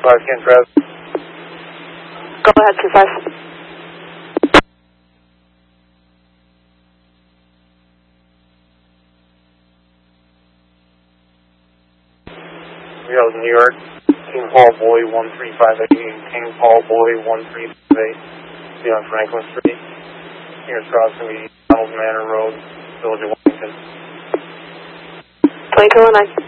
25 Kent Drive. Go ahead, 25. New York, King Paul Boy 13588, King Paul Boy 1358, on Franklin Street. Here's crossing the Donald Manor Road, Village of Washington. 2219.